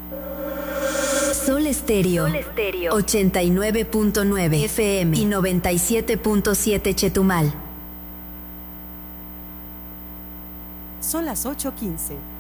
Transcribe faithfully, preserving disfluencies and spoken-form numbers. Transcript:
Sol Estéreo, Sol Estéreo, ochenta y nueve punto nueve F M y noventa y siete punto siete Chetumal. Son las ocho quince.